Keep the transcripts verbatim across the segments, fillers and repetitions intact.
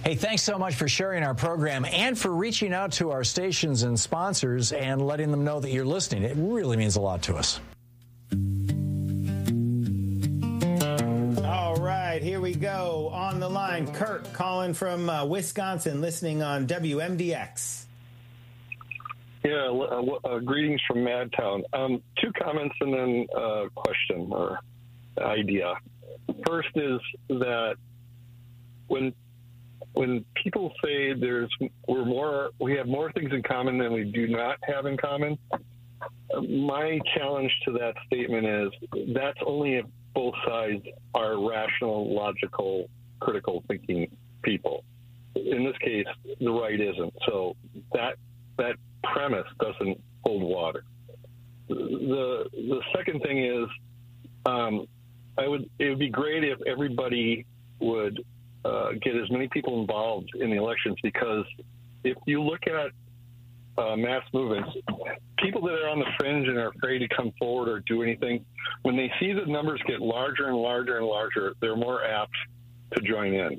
Hey, thanks so much for sharing our program and for reaching out to our stations and sponsors and letting them know that you're listening. It really means a lot to us. All right, here we go. On the line, Kurt calling from uh, Wisconsin, listening on W M D X. Yeah, uh, uh, greetings from Madtown. Um, two comments and then a question or idea. First is that when when people say there's we're more we have more things in common than we do not have in common, my challenge to that statement is that's only if both sides are rational, logical, critical thinking people. In this case, the right isn't. So that that premise doesn't hold water. The the second thing is, um, I would it would be great if everybody would uh, get as many people involved in the elections, because if you look at uh, mass movements, people that are on the fringe and are afraid to come forward or do anything, when they see the numbers get larger and larger and larger, they're more apt to join in.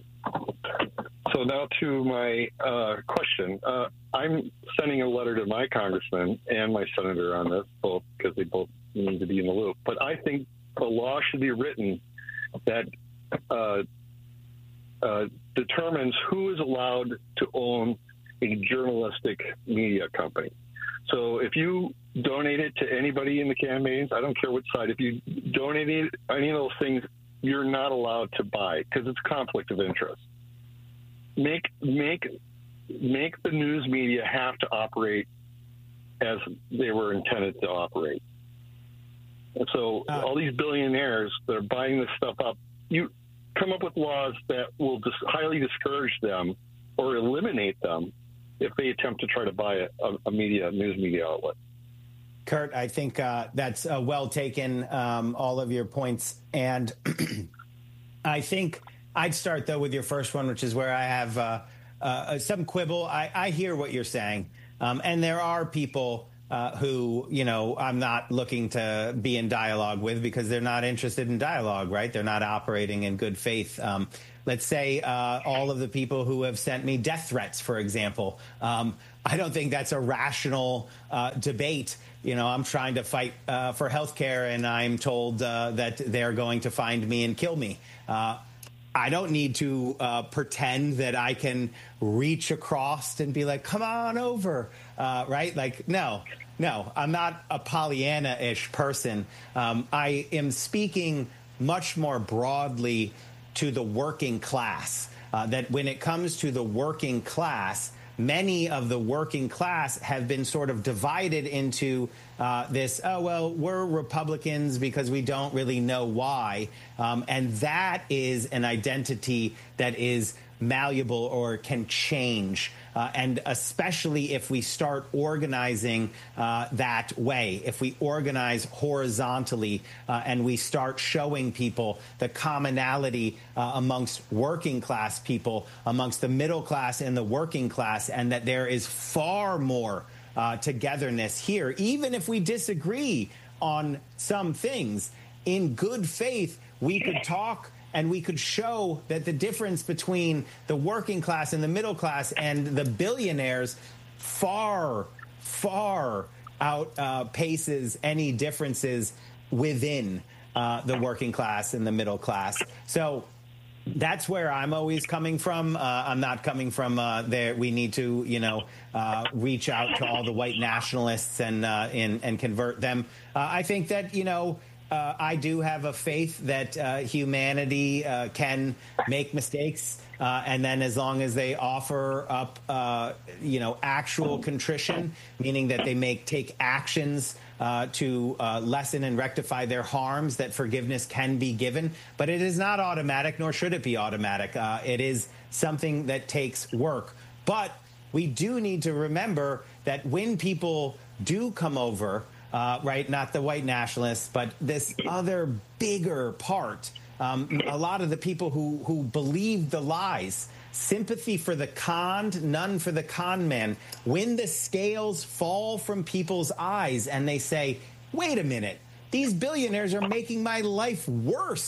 So now to my uh, question. Uh, I'm sending a letter to my congressman and my senator on this, both because they both need to be in the loop. But I think a law should be written that uh, uh, determines who is allowed to own a journalistic media company. So if you donate it to anybody in the campaigns, I don't care which side, if you donate any of those things, you're not allowed to buy because it's conflict of interest. Make make make the news media have to operate as they were intended to operate. And so uh, all these billionaires that are buying this stuff up, you come up with laws that will dis- highly discourage them or eliminate them if they attempt to try to buy a, a media news media outlet. Kurt, I think uh, that's uh, well taken, um, all of your points. And I think I'd start, though, with your first one, which is where I have uh, uh, some quibble. I, I hear what you're saying. Um, and there are people uh, who, you know, I'm not looking to be in dialogue with because they're not interested in dialogue, right? They're not operating in good faith. Um, let's say uh, all of the people who have sent me death threats, for example. Um, I don't think that's a rational uh, debate. You know, I'm trying to fight uh, for health care, and I'm told uh, that they're going to find me and kill me. Uh, I don't need to uh, pretend that I can reach across and be like, come on over, uh, right? Like, no, no, I'm not a Pollyanna-ish person. Um, I am speaking much more broadly to the working class, uh, that when it comes to the working class, many of the working class have been sort of divided into uh, this, oh, well, we're Republicans because we don't really know why. Um, and that is an identity that is malleable or can change. Uh, and especially if we start organizing uh, that way, if we organize horizontally uh, and we start showing people the commonality uh, amongst working class people, amongst the middle class and the working class, and that there is far more uh, togetherness here, even if we disagree on some things, in good faith, we could talk and we could show that the difference between the working class and the middle class and the billionaires far, far outpaces uh, any differences within uh, the working class and the middle class. So that's where I'm always coming from. Uh, I'm not coming from uh, there. We need to, you know, uh, reach out to all the white nationalists and uh, and, and convert them. Uh, I think that, you know, Uh, I do have a faith that uh, humanity uh, can make mistakes, uh, and then as long as they offer up, uh, you know, actual contrition, meaning that they make take actions uh, to uh, lessen and rectify their harms, that forgiveness can be given. But it is not automatic, nor should it be automatic. Uh, it is something that takes work. But we do need to remember that when people do come over, Uh, right, not the white nationalists, but this other bigger part. Um, a lot of the people who, who believe the lies, sympathy for the conned, none for the con man. When the scales fall from people's eyes and they say, wait a minute, these billionaires are making my life worse.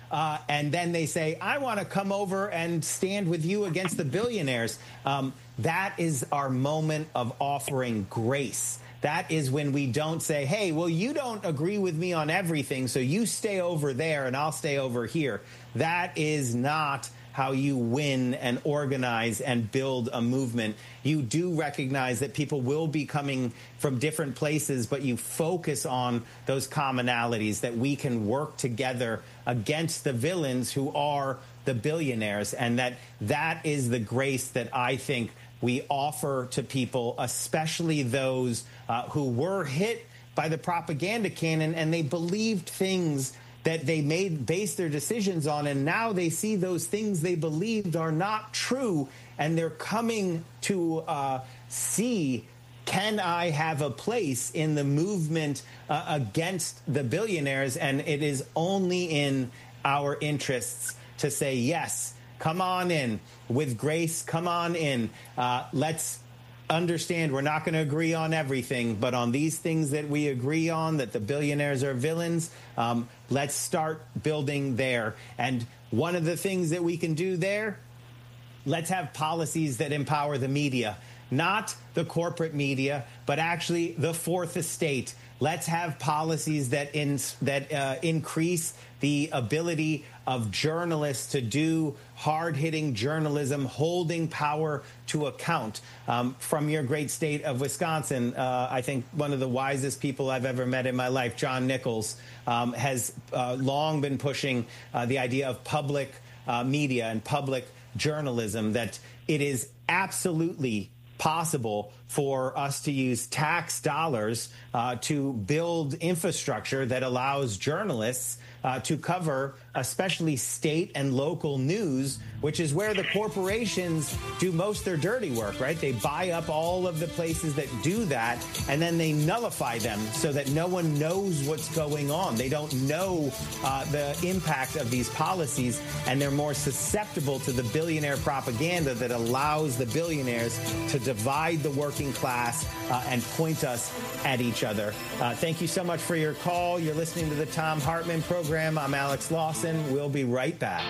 uh, and then they say, I want to come over and stand with you against the billionaires. Um, that is our moment of offering grace. That is when we don't say, hey, well, you don't agree with me on everything, so you stay over there and I'll stay over here. That is not how you win and organize and build a movement. You do recognize that people will be coming from different places, but you focus on those commonalities that we can work together against the villains who are the billionaires, and that that is the grace that I think we offer to people, especially those uh, who were hit by the propaganda cannon and they believed things that they made base their decisions on, and now they see those things they believed are not true, and they're coming to uh, see, can I have a place in the movement uh, against the billionaires? And it is only in our interests to say, yes, come on in with grace, come on in. Uh, let's understand we're not going to agree on everything, but on these things that we agree on, that the billionaires are villains, um, let's start building there. And one of the things that we can do there, let's have policies that empower the media, not the corporate media, but actually the fourth estate. Let's have policies that in, that uh, increase the ability of journalists to do hard-hitting journalism, holding power to account. Um, from your great state of Wisconsin, uh, I think one of the wisest people I've ever met in my life, John Nichols, um, has uh, long been pushing uh, the idea of public uh, media and public journalism, that it is absolutely possible for us to use tax dollars uh, to build infrastructure that allows journalists uh, to cover especially state and local news, which is where the corporations do most of their dirty work, right? They buy up all of the places that do that, and then they nullify them so that no one knows what's going on. They don't know uh, the impact of these policies, and they're more susceptible to the billionaire propaganda that allows the billionaires to divide the working class uh, and point us at each other. Uh, thank you so much for your call. You're listening to the Thom Hartmann program. I'm Alex Lawson. We'll be right back.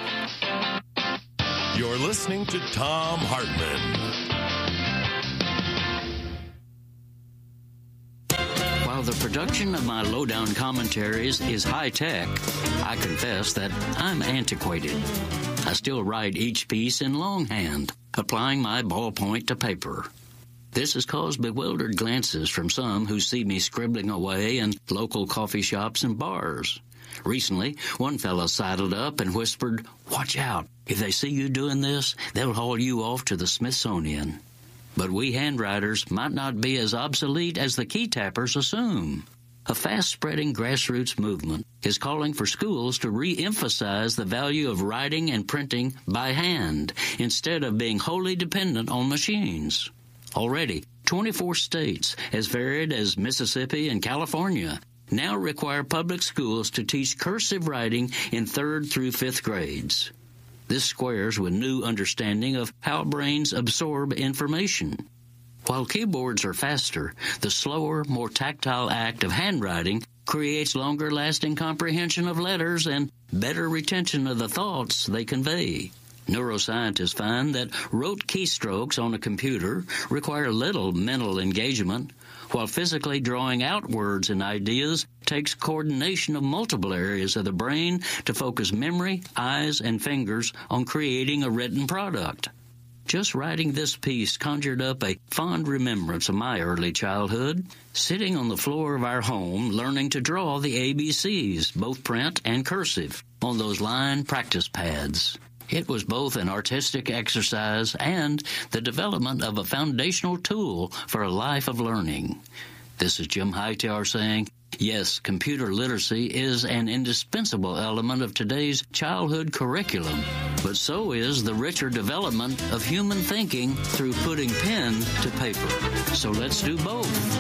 You're listening to Thom Hartmann. While the production of my lowdown commentaries is high-tech, I confess that I'm antiquated. I still write each piece in longhand, applying my ballpoint to paper. This has caused bewildered glances from some who see me scribbling away in local coffee shops and bars. Recently, one fellow sidled up and whispered, "Watch out. If they see you doing this, they'll haul you off to the Smithsonian." But we handwriters might not be as obsolete as the key tappers assume. A fast-spreading grassroots movement is calling for schools to re-emphasize the value of writing and printing by hand instead of being wholly dependent on machines. Already, twenty-four states, as varied as Mississippi and California, now require public schools to teach cursive writing in third through fifth grades. This squares with new understanding of how brains absorb information. While keyboards are faster, the slower, more tactile act of handwriting creates longer-lasting comprehension of letters and better retention of the thoughts they convey. Neuroscientists find that rote keystrokes on a computer require little mental engagement, while physically drawing out words and ideas takes coordination of multiple areas of the brain to focus memory, eyes, and fingers on creating a written product. Just writing this piece conjured up a fond remembrance of my early childhood, sitting on the floor of our home learning to draw the A B Cs, both print and cursive, on those line practice pads. It was both an artistic exercise and the development of a foundational tool for a life of learning. This is Jim Hightower saying, yes, computer literacy is an indispensable element of today's childhood curriculum, but so is the richer development of human thinking through putting pen to paper. So let's do both.